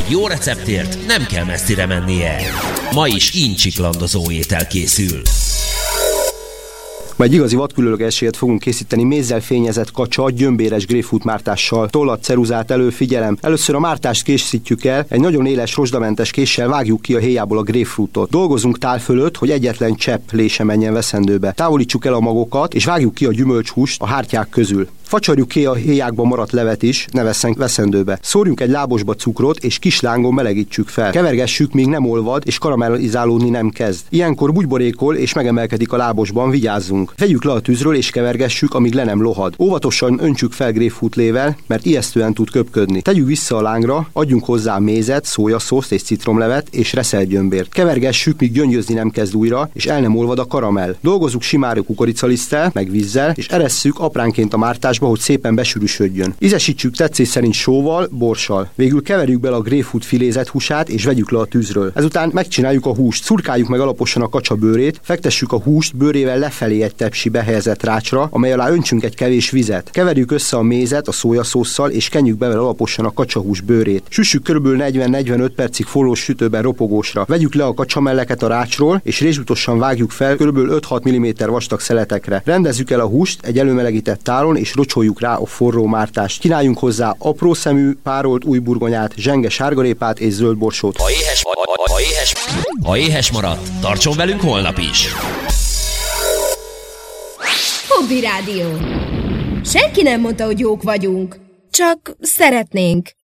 Egy jó receptért nem kell messzire mennie. Ma is incsiklandozó étel készül. Ma egy igazi vadkülönlegességet fogunk készíteni, mézzel fényezett kacsa, gyömbéres grapefruit mártással. Tollat, ceruzát elő, figyelem. Először a mártást készítjük el, egy nagyon éles rozsdamentes késsel vágjuk ki a héjából a grapefruitot. Dolgozunk tál fölött, hogy egyetlen csepp lé sem menjen veszendőbe. Távolítsuk el a magokat, és vágjuk ki a gyümölcshúst a hártyák közül. Facsarjuk ki a héjákban maradt levet is, ne vesszen veszendőbe. Szórjunk egy lábosba cukrot, és kis lángon melegítsük fel. Kevergessük, míg nem olvad, és karamellizálódni nem kezd. Ilyenkor bugyborékol, és megemelkedik a lábosban, vigyázzunk. Vegyük le a tűzről, és kevergessük, amíg le nem lohad. Óvatosan öntsük fel grapefruit lével, mert ijesztően tud köpködni. Tegyük vissza a lángra, adjunk hozzá mézet, szójaszószt és citromlevet, és reszelgyömbért. Kevergessük, míg gyöngyözni nem kezd újra, és el nem olvad a karamell. Dolgozzuk simára kukoricaliszttel, meg vízzel, és eresszük apránként a mártásba, hogy szépen besűrűsödjön. Ízesítsük tetszés szerint sóval, borssal. Végül keverjük bele a grapefruit filézett húsát, és vegyük le a tűzről. Ezután megcsináljuk a húst. Szurkáljuk meg alaposan a kacsa bőrét, fektessük a húst bőrével lefelé egy tepsibe helyezett rácsra, amely alá öntsünk egy kevés vizet. Keverjük össze a mézet a szójaszósszal, és kenjük be vele alaposan a kacsahús bőrét. Süssük kb. 40-45 percig forró sütőben ropogósra. Vegyük le a kacsamelleket a rácsról, és rézsutosan vágjuk fel kb. 5-6 mm vastag szeletekre. Rendezzük el a húst egy előmelegített tálon, és rocsoljuk rá a forró mártást. Kínáljunk hozzá apró szemű, párolt új burgonyát, zsenge sárgarépát és zöld borsót. Ha éhes maradt, tartson velünk holnap is! Hobby Rádió. Senki nem mondta, hogy jók vagyunk. Csak szeretnénk.